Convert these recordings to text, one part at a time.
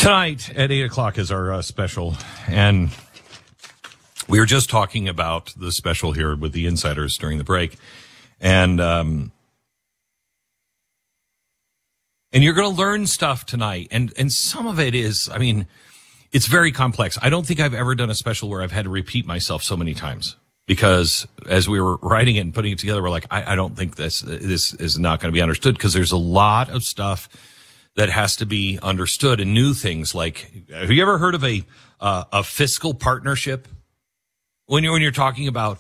Tonight at 8 o'clock is our special, and we were just talking about the special here with the insiders during the break, and you're going to learn stuff tonight, and some of it is, I mean, it's very complex. I don't think I've ever done a special where I've had to repeat myself so many times, because as we were writing it and putting it together, we're like, I don't think this is not going to be understood, because there's a lot of stuff that has to be understood, and new things like, have you ever heard of a fiscal partnership? When you're talking about,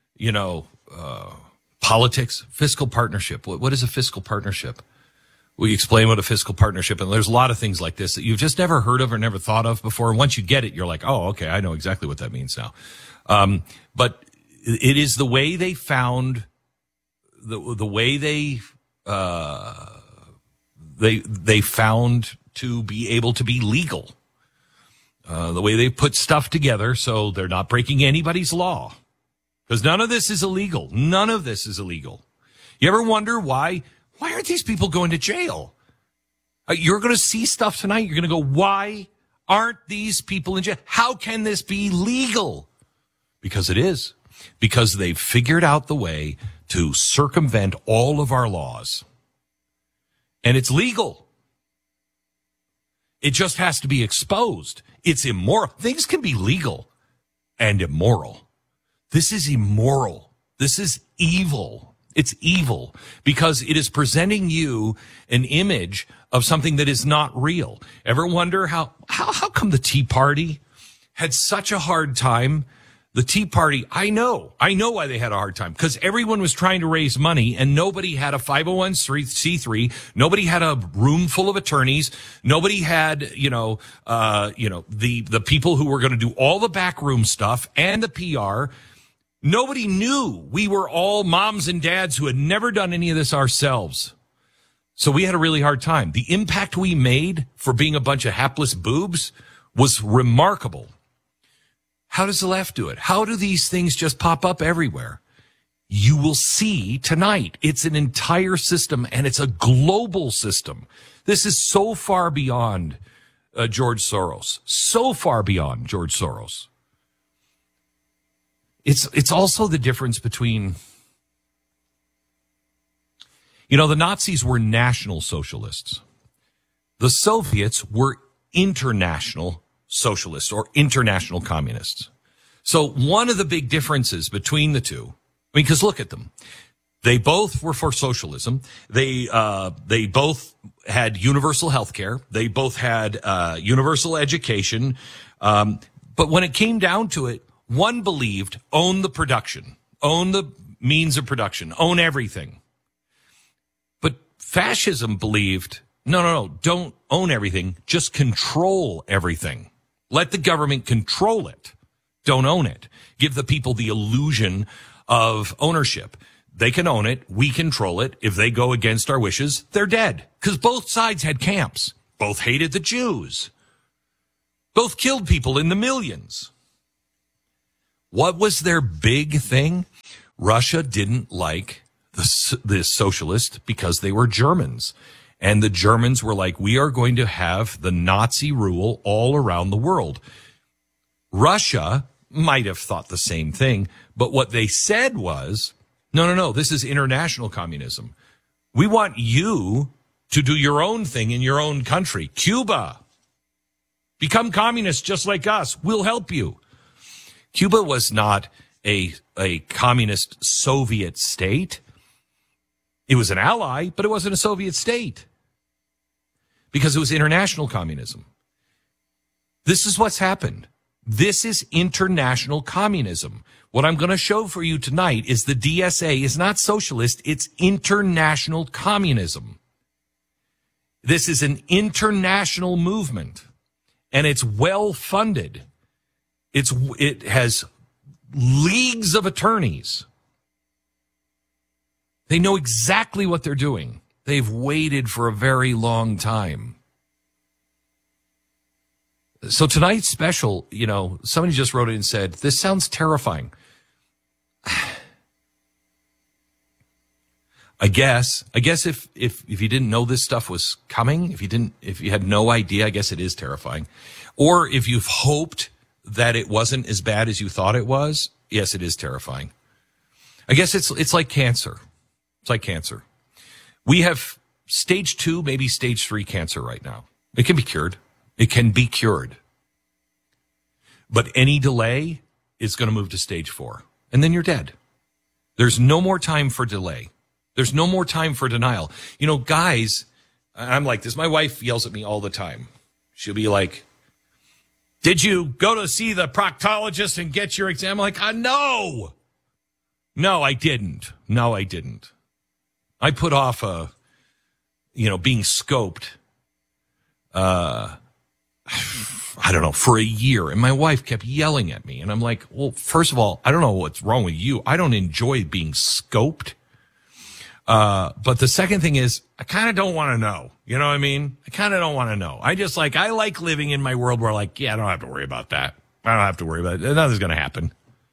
politics, fiscal partnership. What is a fiscal partnership? We explain what a fiscal partnership, and there's a lot of things like this that you've just never heard of or never thought of before. And once you get it, you're like, oh, okay, I know exactly what that means now. But it is the way they found the way they found to be able to be legal. The way they put stuff together so they're not breaking anybody's law. Because none of this is illegal. None of this is illegal. You ever wonder why aren't these people going to jail? You're going to see stuff tonight. You're going to go, why aren't these people in jail? How can this be legal? Because it is. Because they've figured out the way to circumvent all of our laws. And it's legal. It just has to be exposed. It's immoral. Things can be legal and immoral. This is immoral. This is evil. It's evil because it is presenting you an image of something that is not real. Ever wonder how come the Tea Party had such a hard time? The Tea Party, I know why they had a hard time, because everyone was trying to raise money and nobody had a 501c3, nobody had a room full of attorneys, nobody had, the people who were going to do all the backroom stuff and the PR. Nobody knew. We were all moms and dads who had never done any of this ourselves. So we had a really hard time. The impact we made for being a bunch of hapless boobs was remarkable. How does the left do it? How do these things just pop up everywhere? You will see tonight. It's an entire system, and it's a global system. This is so far beyond George Soros. So far beyond George Soros. It's also the difference between, the Nazis were national socialists. The Soviets were international socialists or international communists. So one of the big differences between the two, because look at them. They both were for socialism. They both had universal health care. They both had universal education. But when it came down to it, one believed own the production, own the means of production, own everything. But fascism believed, no, don't own everything, just control everything. Let the government control it. Don't own it. Give the people the illusion of ownership. They can own it. We control it. If they go against our wishes, they're dead. Because both sides had camps. Both hated the Jews. Both killed people in the millions. What was their big thing? Russia didn't like the socialists because they were Germans. And the Germans were like, we are going to have the Nazi rule all around the world. Russia might have thought the same thing, but what they said was, no, this is international communism. We want you to do your own thing in your own country. Cuba, become communist just like us. We'll help you. Cuba was not a communist Soviet state. It was an ally, but it wasn't a Soviet state because it was international communism. This is what's happened. This is international communism. What I'm going to show for you tonight is the DSA is not socialist. It's international communism. This is an international movement, and it's well funded. It has leagues of attorneys. They know exactly what they're doing. They've waited for a very long time. So tonight's special, somebody just wrote it and said, this sounds terrifying. I guess if you didn't know this stuff was coming, if you had no idea, I guess it is terrifying. Or if you've hoped that it wasn't as bad as you thought it was, yes, it is terrifying. I guess it's like cancer. It's like cancer. We have stage 2, maybe stage 3 cancer right now. It can be cured. It can be cured. But any delay is going to move to stage 4. And then you're dead. There's no more time for delay. There's no more time for denial. You know, guys, I'm like this. My wife yells at me all the time. She'll be like, did you go to see the proctologist and get your exam? I'm like, no. No, I didn't. No, I didn't. I put off being scoped, I don't know, for a year. And my wife kept yelling at me. And I'm like, well, first of all, I don't know what's wrong with you. I don't enjoy being scoped. But the second thing is, I kind of don't want to know. You know what I mean? I kind of don't want to know. I like living in my world where I don't have to worry about that. I don't have to worry about it. Nothing's going to happen.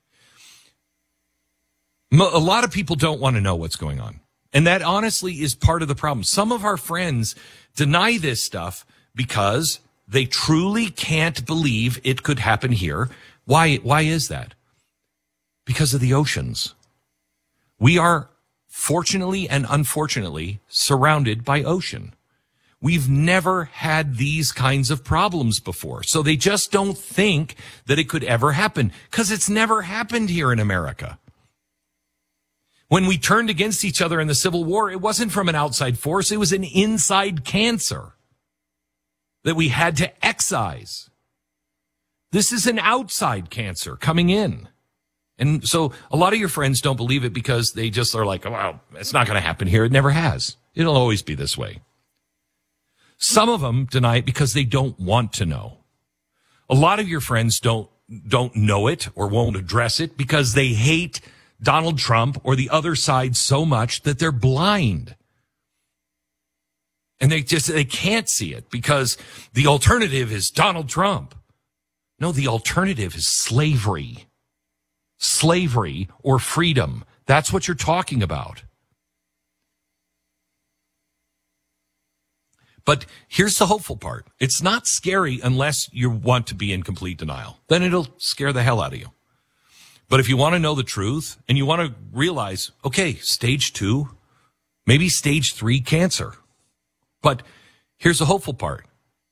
A lot of people don't want to know what's going on. And that honestly is part of the problem. Some of our friends deny this stuff because they truly can't believe it could happen here. Why is that? Because of the oceans. We are fortunately and unfortunately surrounded by ocean. We've never had these kinds of problems before. So they just don't think that it could ever happen because it's never happened here in America. When we turned against each other in the Civil War, it wasn't from an outside force. It was an inside cancer that we had to excise. This is an outside cancer coming in. And so a lot of your friends don't believe it because they just are like, oh, well, it's not going to happen here. It never has. It'll always be this way. Some of them deny it because they don't want to know. A lot of your friends don't know it or won't address it because they hate Donald Trump or the other side so much that they're blind. And they can't see it because the alternative is Donald Trump. No, the alternative is slavery. Slavery or freedom. That's what you're talking about. But here's the hopeful part. It's not scary unless you want to be in complete denial. Then it'll scare the hell out of you. But if you want to know the truth and you want to realize, okay, stage 2, maybe stage 3 cancer. But here's the hopeful part.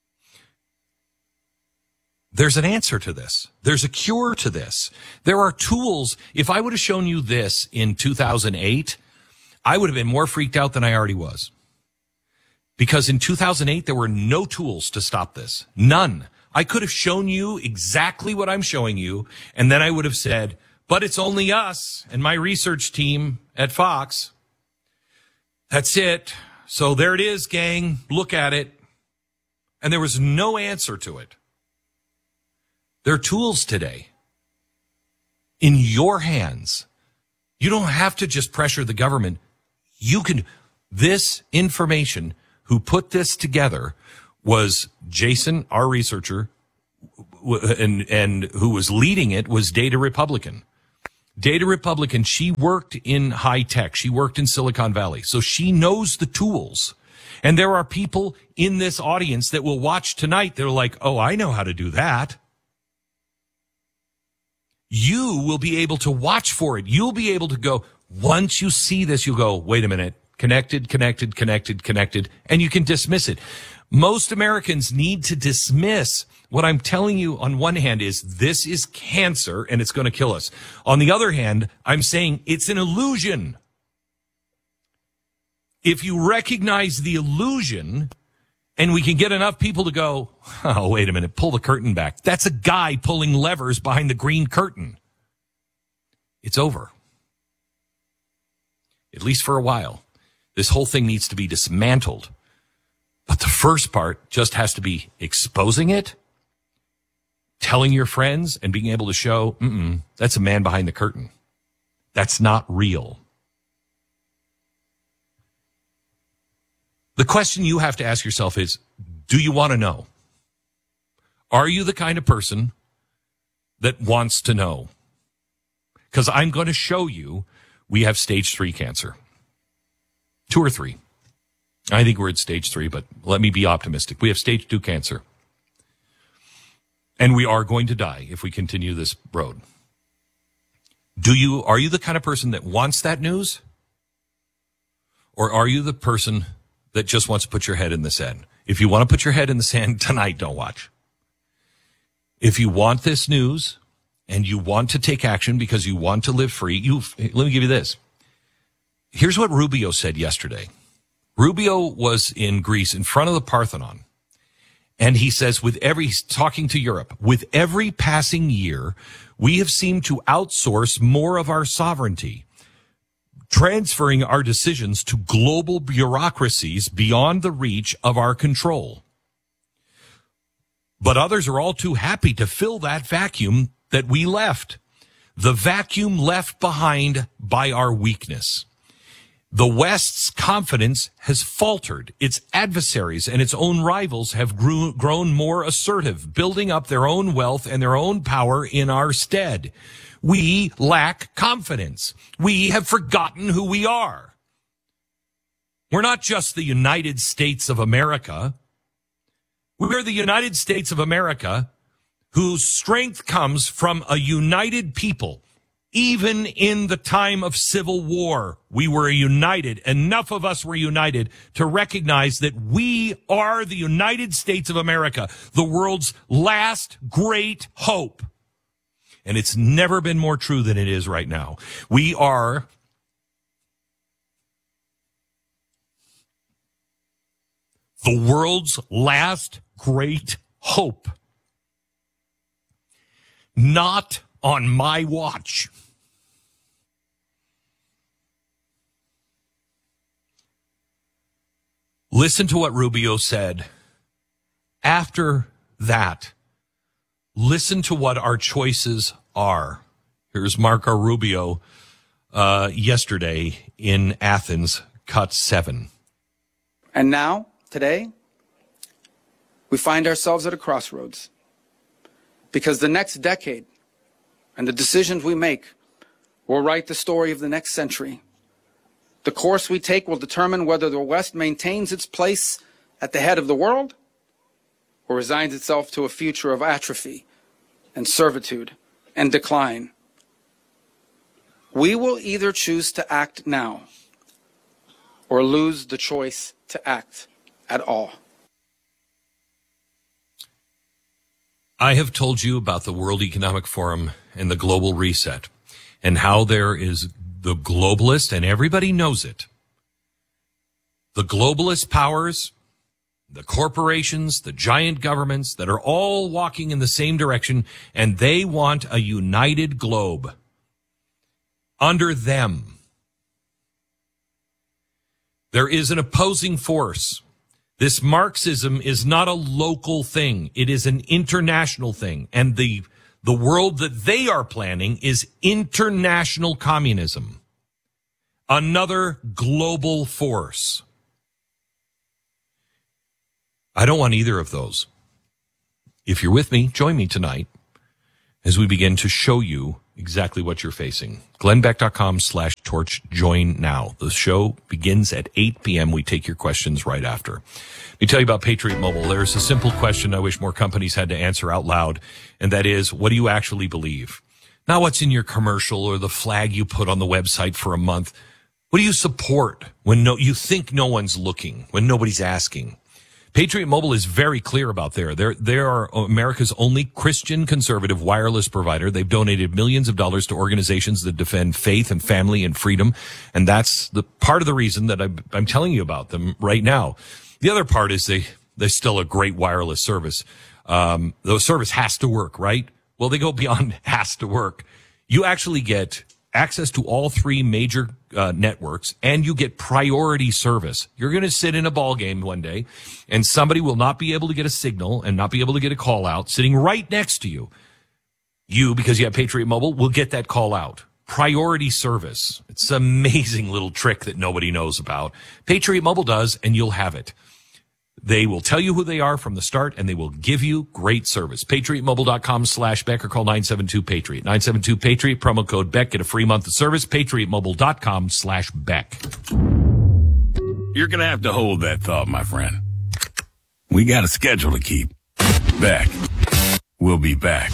There's an answer to this. There's a cure to this. There are tools. If I would have shown you this in 2008, I would have been more freaked out than I already was. Because in 2008, there were no tools to stop this. None. I could have shown you exactly what I'm showing you, and then I would have said, but it's only us and my research team at Fox. That's it. So there it is, gang. Look at it. And there was no answer to it. There are tools today in your hands. You don't have to just pressure the government. You can, this information, who put this together was Jason, our researcher, and who was leading it was Data Republican. Data Republican, she worked in high tech. She worked in Silicon Valley. So she knows the tools. And there are people in this audience that will watch tonight. They're like, oh, I know how to do that. You will be able to watch for it. You'll be able to go, once you see this, you'll go, wait a minute, connected, and you can dismiss it. Most Americans need to dismiss what I'm telling you on one hand is this is cancer and it's going to kill us. On the other hand, I'm saying it's an illusion. If you recognize the illusion and we can get enough people to go, oh, wait a minute, pull the curtain back. That's a guy pulling levers behind the green curtain. It's over. At least for a while. This whole thing needs to be dismantled. But the first part just has to be exposing it, telling your friends, and being able to show, that's a man behind the curtain. That's not real. The question you have to ask yourself is, do you want to know? Are you the kind of person that wants to know? Because I'm going to show you we have stage 3 cancer. 2 or 3. I think we're at stage 3, but let me be optimistic. We have stage 2 cancer. And we are going to die if we continue this road. Are you the kind of person that wants that news? Or are you the person that just wants to put your head in the sand? If you want to put your head in the sand tonight, don't watch. If you want this news and you want to take action because you want to live free, let me give you this. Here's what Rubio said yesterday. Rubio was in Greece in front of the Parthenon. And he says, he's talking to Europe, with every passing year, we have seemed to outsource more of our sovereignty, transferring our decisions to global bureaucracies beyond the reach of our control. But others are all too happy to fill that vacuum that we left, the vacuum left behind by our weakness. The West's confidence has faltered. Its adversaries and its own rivals have grown more assertive, building up their own wealth and their own power in our stead. We lack confidence. We have forgotten who we are. We're not just the United States of America. We're the United States of America whose strength comes from a united people. Even in the time of civil war, we were united. Enough of us were united to recognize that we are the United States of America, the world's last great hope. And it's never been more true than it is right now. We are the world's last great hope. Not on my watch. Listen to what Rubio said. After that, listen to what our choices are. Here's Marco Rubio yesterday in Athens, cut 7. And now, today, we find ourselves at a crossroads. Because the next decade and the decisions we make will write the story of the next century. The course we take will determine whether the West maintains its place at the head of the world or resigns itself to a future of atrophy and servitude and decline. We will either choose to act now or lose the choice to act at all. I have told you about the World Economic Forum and the global reset and how there is the globalist, and everybody knows it. The globalist powers, the corporations, the giant governments that are all walking in the same direction, and they want a united globe under them. There is an opposing force. This Marxism is not a local thing. It is an international thing. And the world that they are planning is international communism. Another global force. I don't want either of those. If you're with me, join me tonight as we begin to show you exactly what you're facing. glennbeck.com/torch. Join now. The show begins at 8 p.m. We take your questions right after. Let me tell you about Patriot Mobile. There's a simple question I wish more companies had to answer out loud, and that is, what do you actually believe? Not what's in your commercial or the flag you put on the website for a month. What do you support when you think no one's looking, when nobody's asking? Patriot Mobile is very clear about there. They are America's only Christian conservative wireless provider. They've donated millions of dollars to organizations that defend faith and family and freedom. And that's the part of the reason that I'm telling you about them right now. The other part is they're still a great wireless service. The service has to work, right? Well, they go beyond has to work. You actually get access to all 3 major networks, and you get priority service. You're going to sit in a ball game one day, and somebody will not be able to get a signal and not be able to get a call out sitting right next to you. You, because you have Patriot Mobile, will get that call out. Priority service. It's an amazing little trick that nobody knows about. Patriot Mobile does, and you'll have it. They will tell you who they are from the start, and they will give you great service. PatriotMobile.com/Beck or call 972-PATRIOT. 972-PATRIOT, promo code Beck. Get a free month of service. PatriotMobile.com/Beck. You're going to have to hold that thought, my friend. We got a schedule to keep. Back. We'll be back.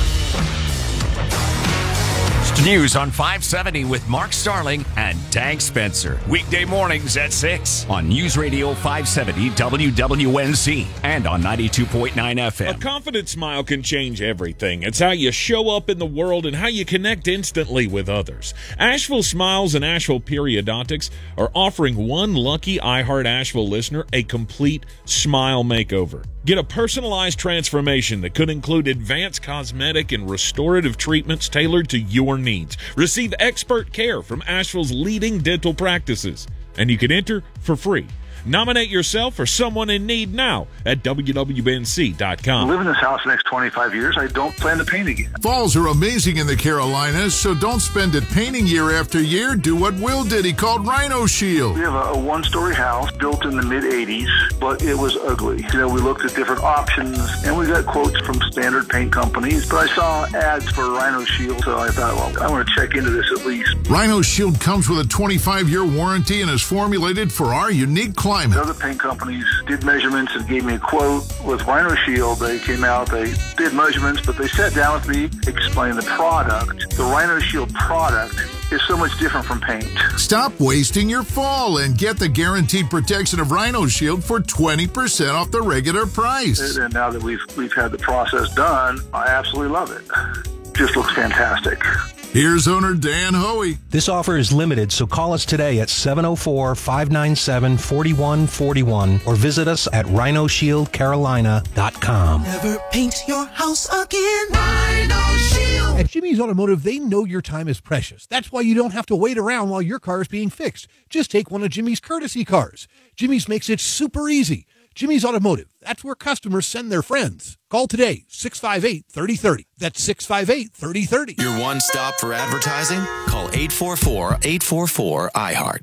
News on 570 with Mark Starling and Tank Spencer. Weekday mornings at 6 on News Radio 570 WWNC and on 92.9 FM. A confident smile can change everything. It's how you show up in the world and how you connect instantly with others. Asheville Smiles and Asheville Periodontics are offering one lucky iHeart Asheville listener a complete smile makeover. Get a personalized transformation that could include advanced cosmetic and restorative treatments tailored to your needs. Receive expert care from Asheville's leading dental practices. And you can enter for free. Nominate yourself or someone in need now at WWNC.com. I live in this house the next 25 years. I don't plan to paint again. Falls are amazing in the Carolinas, so don't spend it painting year after year. Do what Will did. He called Rhino Shield. We have a one-story house built in the mid-'80s, but it was ugly. We looked at different options, and we got quotes from standard paint companies, but I saw ads for Rhino Shield, so I thought, well, I want to check into this at least. Rhino Shield comes with a 25-year warranty and is formulated for our unique climate. The other paint companies did measurements and gave me a quote. With Rhino Shield, they came out, they did measurements, but they sat down with me, explained the product. The Rhino Shield product is so much different from paint. Stop wasting your fall and get the guaranteed protection of Rhino Shield for 20% off the regular price. And now that we've had the process done, I absolutely love it. Just looks fantastic. Here's owner Dan Hoey. This offer is limited, so call us today at 704-597-4141 or visit us at rhinoshieldcarolina.com. Never paint your house again. Rhino Shield. At Jimmy's Automotive, they know your time is precious. That's why you don't have to wait around while your car is being fixed. Just take one of Jimmy's courtesy cars. Jimmy's makes it super easy. Jimmy's Automotive. That's where customers send their friends. Call today, 658-3030. That's 658-3030. Your one stop for advertising? Call 844-844-iHeart.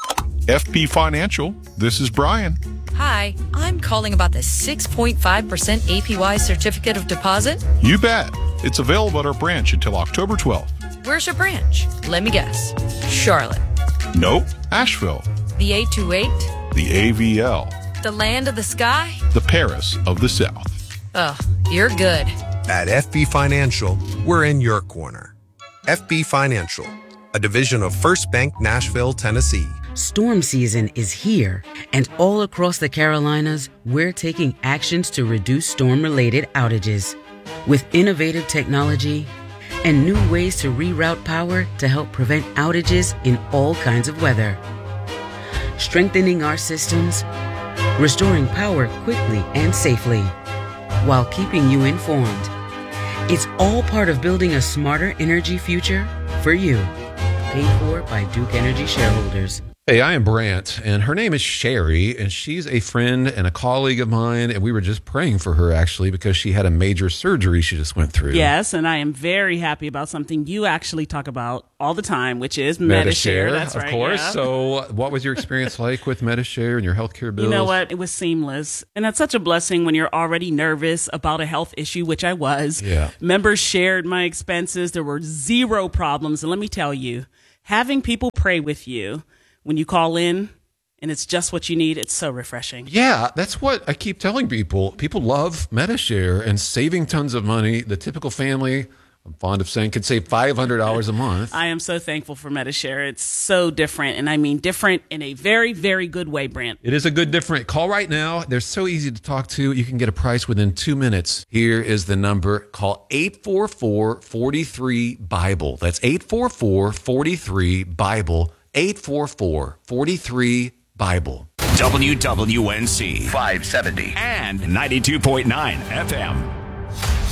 FP Financial, this is Brian. Hi, I'm calling about the 6.5% APY certificate of deposit. You bet. It's available at our branch until October 12th. Where's your branch? Let me guess. Charlotte. Nope. Asheville. The 828? The AVL. The land of the sky? The Paris of the South. Oh, you're good. At FB Financial, we're in your corner. FB Financial, a division of First Bank, Nashville, Tennessee. Storm season is here, and all across the Carolinas, we're taking actions to reduce storm-related outages. With innovative technology and new ways to reroute power to help prevent outages in all kinds of weather. Strengthening our systems, restoring power quickly and safely, while keeping you informed. It's all part of building a smarter energy future for you. Paid for by Duke Energy shareholders. Hey, I am Brant, and her name is Sherry, and she's a friend and a colleague of mine, and we were just praying for her, actually, because she had a major surgery she just went through. Yes, and I am very happy about something you actually talk about all the time, which is Medi-Share. That's right, of course. Yeah. So what was your experience like with Medi-Share and your healthcare bills? You know what? It was seamless, and that's such a blessing when you're already nervous about a health issue, which I was. Yeah. Members shared my expenses. There were zero problems, and let me tell you, having people pray with you when you call in and it's just what you need, it's so refreshing. Yeah, that's what I keep telling people. People love Medi-Share and saving tons of money. The typical family, I'm fond of saying, can save $500 a month. I am so thankful for Medi-Share. It's so different, and I mean different in a very, very good way, Brant. It is a good different. Call right now. They're so easy to talk to. You can get a price within 2 minutes. Here is the number. Call 844-43-BIBLE. That's 844-43-BIBLE. 844-43-BIBLE. WWNC 570 and 92.9 FM.